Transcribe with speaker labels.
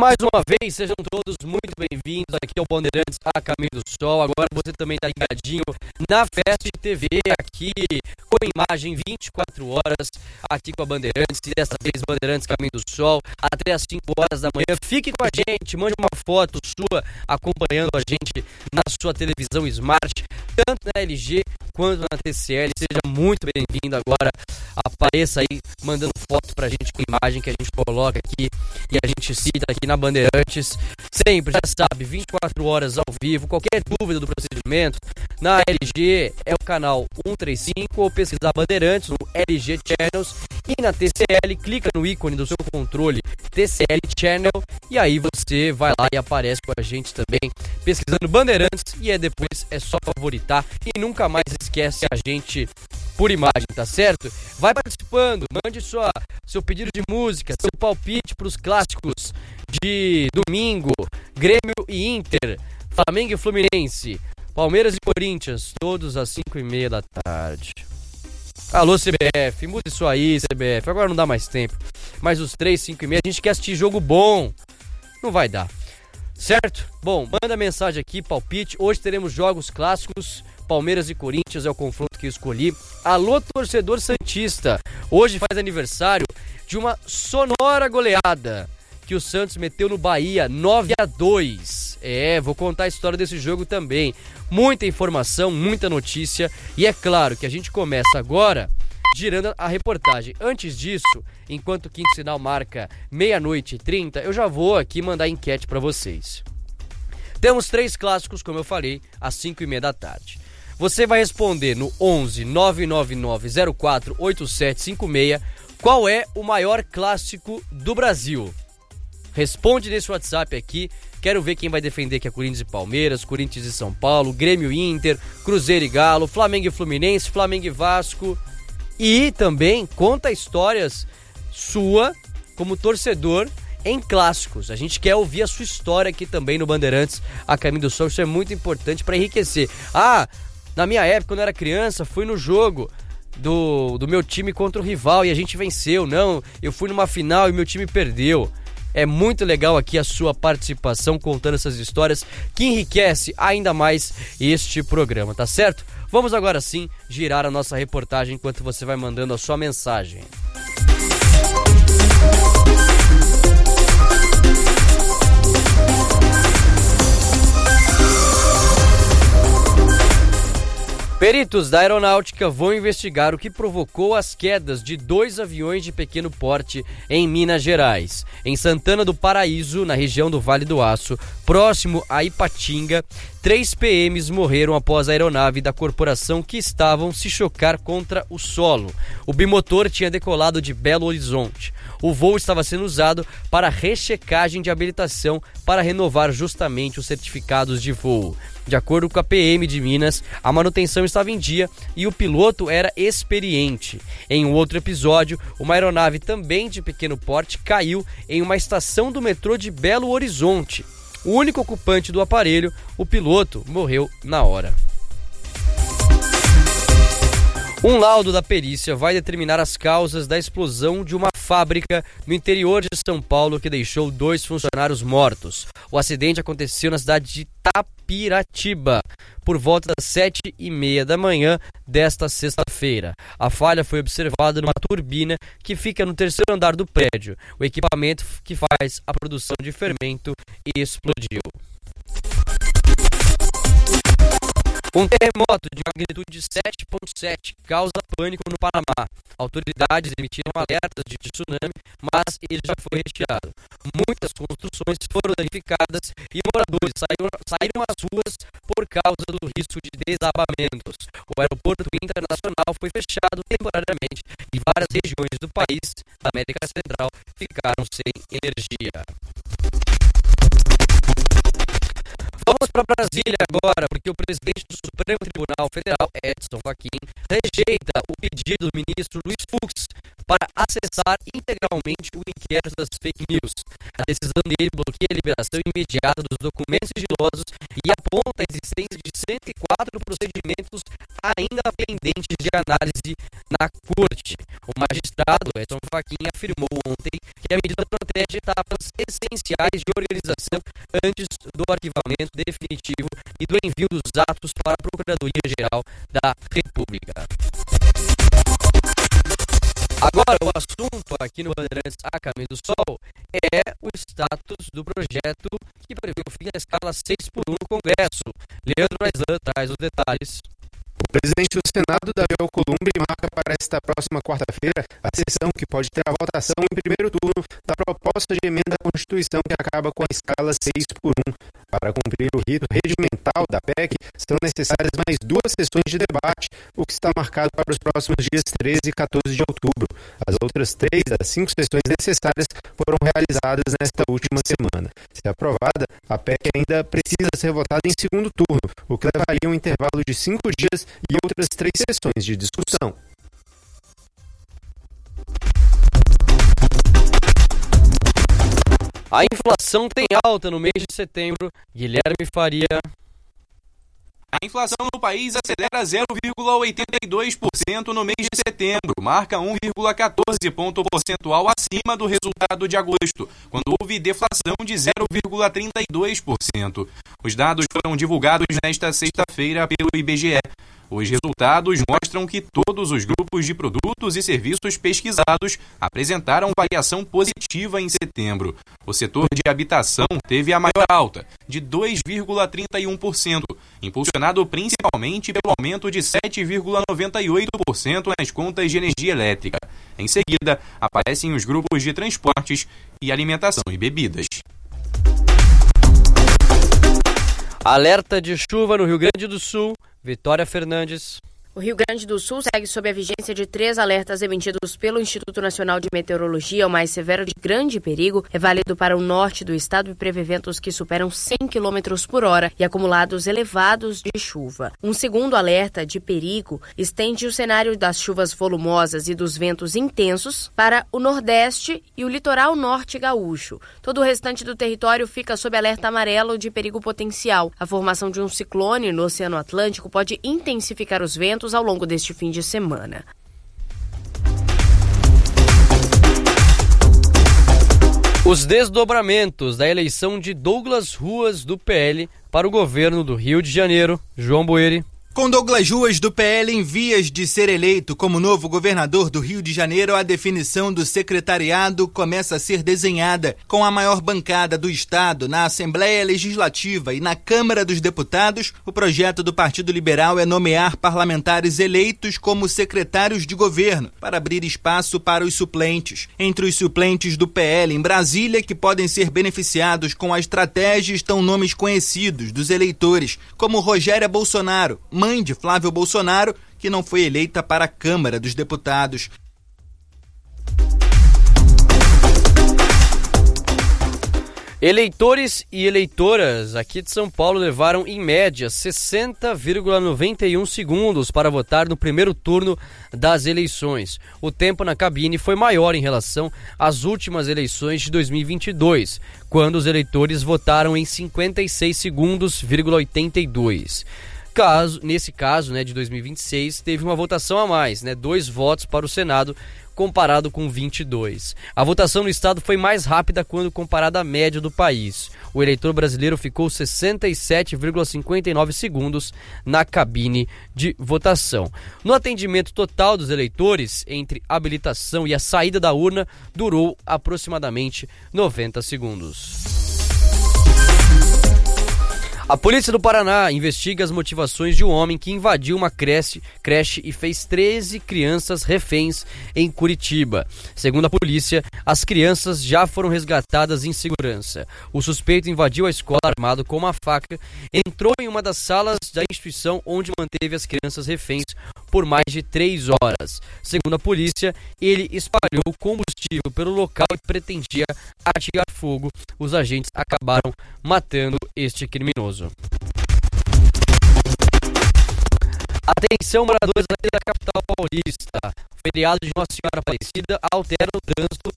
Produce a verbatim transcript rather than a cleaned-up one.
Speaker 1: Mais uma vez, sejam todos muito bem-vindos aqui ao Bandeirantes a Caminho do Sol. Agora você também está ligadinho na Fest T V, aqui com imagem vinte e quatro horas, aqui com a Bandeirantes, e dessa vez Bandeirantes Caminho do Sol, até às cinco horas da manhã. Fique com a gente, mande uma foto sua acompanhando a gente na sua televisão Smart, tanto na L G quanto na T C L. Seja muito bem-vindo agora, apareça aí mandando foto pra gente com imagem que a gente coloca aqui e a gente cita aqui na Bandeirantes, sempre, já sabe, vinte e quatro horas ao vivo. Qualquer dúvida do procedimento, na L G é o canal cento e trinta e cinco, ou pesquisar Bandeirantes no L G Channels, e na T C L, clica no ícone do seu controle T C L Channel, e aí você vai lá e aparece com a gente também, pesquisando Bandeirantes, e é depois é só favoritar, e nunca mais esquece a gente por imagem, tá certo? Vai participando, mande sua, seu pedido de música, seu palpite para os clássicos de domingo, Grêmio e Inter, Flamengo e Fluminense, Palmeiras e Corinthians, todos às cinco e meia da tarde. Alô, C B F, mude isso aí, C B F, agora não dá mais tempo. Mas os três, cinco e meia, a gente quer assistir jogo bom. Não vai dar, certo? Bom, manda mensagem aqui, palpite. Hoje teremos jogos clássicos, Palmeiras e Corinthians é o confronto que eu escolhi. Alô, torcedor santista, hoje faz aniversário de uma sonora goleada que o Santos meteu no Bahia, nove a dois. É, vou contar a história desse jogo também. Muita informação, muita notícia. E é claro que a gente começa agora girando a reportagem. Antes disso, enquanto o quinto sinal marca meia-noite e trinta, eu já vou aqui mandar enquete para vocês. Temos três clássicos, como eu falei, às cinco e meia da tarde. Você vai responder no onze nove nove nove zero quatro oito sete cinco seis qual é o maior clássico do Brasil. Responde nesse WhatsApp aqui. Quero ver quem vai defender que é Corinthians e Palmeiras, Corinthians e São Paulo, Grêmio e Inter, Cruzeiro e Galo, Flamengo e Fluminense, Flamengo e Vasco. E também conta histórias sua como torcedor em clássicos. A gente quer ouvir a sua história aqui também no Bandeirantes a Caminho do Sol. Isso é muito importante para enriquecer. Ah, na minha época, quando eu era criança, fui no jogo do, do meu time contra o rival e a gente venceu. Não, eu fui numa final e meu time perdeu. É muito legal aqui a sua participação contando essas histórias que enriquece ainda mais este programa, tá certo? Vamos agora sim girar a nossa reportagem enquanto você vai mandando a sua mensagem. Peritos da aeronáutica vão investigar o que provocou as quedas de dois aviões de pequeno porte em Minas Gerais. Em Santana do Paraíso, na região do Vale do Aço, próximo a Ipatinga, três P Ms morreram após a aeronave da corporação que estavam se chocar contra o solo. O bimotor tinha decolado de Belo Horizonte. O voo estava sendo usado para rechecagem de habilitação para renovar justamente os certificados de voo. De acordo com a P M de Minas, a manutenção estava em dia e o piloto era experiente. Em um outro episódio, uma aeronave também de pequeno porte caiu em uma estação do metrô de Belo Horizonte. O único ocupante do aparelho, o piloto, morreu na hora. Um laudo da perícia vai determinar as causas da explosão de uma fábrica no interior de São Paulo que deixou dois funcionários mortos. O acidente aconteceu na cidade de Tapiratiba, por volta das sete e meia da manhã desta sexta-feira. A falha foi observada numa turbina que fica no terceiro andar do prédio. O equipamento que faz a produção de fermento explodiu. Um terremoto de magnitude sete ponto sete causa pânico no Panamá. Autoridades emitiram alertas de tsunami, mas ele já foi retirado. Muitas construções foram danificadas e moradores saíram, saíram às ruas por causa do risco de desabamentos. O aeroporto internacional foi fechado temporariamente e várias regiões do país da América Central ficaram sem energia. Vamos para Brasília agora, porque o presidente do Supremo Tribunal Federal, Edson Fachin, rejeita o pedido do ministro Luiz Fux para acessar integralmente o inquérito das fake news. A decisão dele bloqueia a liberação imediata dos documentos sigilosos e aponta a existência de cento e quatro procedimentos ainda pendentes de análise na corte. O magistrado Edson Fachin afirmou ontem que a medida protege etapas essenciais de organização antes do arquivamento definitivo e do envio dos atos para a Procuradoria-Geral da República. Agora, o assunto aqui no Bandeirantes A Caminho do Sol é o status do projeto que prevê o fim da escala seis por um no Congresso. Leandro Aislan traz os detalhes.
Speaker 2: O presidente do Senado, Davi Alcolumbre, marca para esta próxima quarta-feira a sessão que pode ter a votação em primeiro turno da proposta de emenda à Constituição que acaba com a escala seis por um. Para cumprir o rito regimental da P E C, são necessárias mais duas sessões de debate, o que está marcado para os próximos dias treze e quatorze de outubro. As outras três das cinco sessões necessárias foram realizadas nesta última semana. Se aprovada, a P E C ainda precisa ser votada em segundo turno, o que levaria um intervalo de cinco dias e outras três sessões de discussão.
Speaker 1: A inflação tem alta no mês de setembro. Guilherme Faria.
Speaker 3: A inflação no país acelera zero vírgula oitenta e dois por cento no mês de setembro, marca um vírgula quatorze ponto percentual acima do resultado de agosto, quando houve deflação de zero vírgula trinta e dois por cento. Os dados foram divulgados nesta sexta-feira pelo I B G E. Os resultados mostram que todos os grupos de produtos e serviços pesquisados apresentaram variação positiva em setembro. O setor de habitação teve a maior alta, de dois vírgula trinta e um por cento, impulsionado principalmente pelo aumento de sete vírgula noventa e oito por cento nas contas de energia elétrica. Em seguida, aparecem os grupos de transportes e alimentação e bebidas.
Speaker 1: Alerta de chuva no Rio Grande do Sul. Vitória Fernandes.
Speaker 4: O Rio Grande do Sul segue sob a vigência de três alertas emitidos pelo Instituto Nacional de Meteorologia. O mais severo de grande perigo é válido para o norte do estado e prevê ventos que superam cem quilômetros por hora e acumulados elevados de chuva. Um segundo alerta de perigo estende o cenário das chuvas volumosas e dos ventos intensos para o nordeste e o litoral norte gaúcho. Todo o restante do território fica sob alerta amarelo de perigo potencial. A formação de um ciclone no Oceano Atlântico pode intensificar os ventos ao longo deste fim de semana.
Speaker 1: Os desdobramentos da eleição de Douglas Ruas do P L para o governo do Rio de Janeiro. João Boeri.
Speaker 5: Com Douglas Ruas do P L em vias de ser eleito como novo governador do Rio de Janeiro, a definição do secretariado começa a ser desenhada. Com a maior bancada do estado na Assembleia Legislativa e na Câmara dos Deputados, o projeto do Partido Liberal é nomear parlamentares eleitos como secretários de governo, para abrir espaço para os suplentes. Entre os suplentes do P L em Brasília, que podem ser beneficiados com a estratégia, estão nomes conhecidos dos eleitores, como Rogéria Bolsonaro, mãe de Flávio Bolsonaro, que não foi eleita para a Câmara dos Deputados.
Speaker 1: Eleitores e eleitoras aqui de São Paulo levaram, em média, sessenta vírgula noventa e um segundos para votar no primeiro turno das eleições. O tempo na cabine foi maior em relação às últimas eleições de dois mil e vinte e dois, quando os eleitores votaram em cinquenta e seis segundos, oitenta e dois. Caso, nesse caso, né, de dois mil e vinte e seis, teve uma votação a mais, né, dois votos para o Senado, comparado com vinte e dois. A votação no estado foi mais rápida quando comparada à média do país. O eleitor brasileiro ficou sessenta e sete vírgula cinquenta e nove segundos na cabine de votação. No atendimento total dos eleitores, entre a habilitação e a saída da urna, durou aproximadamente noventa segundos. A polícia do Paraná investiga as motivações de um homem que invadiu uma creche, creche e fez treze crianças reféns em Curitiba. Segundo a polícia, as crianças já foram resgatadas em segurança. O suspeito invadiu a escola armado com uma faca, entrou em uma das salas da instituição onde manteve as crianças reféns por mais de três horas. Segundo a polícia, ele espalhou combustível pelo local e pretendia atear fogo. Os agentes acabaram matando este criminoso. Atenção, moradores aqui da capital paulista. O feriado de Nossa Senhora Aparecida altera o trânsito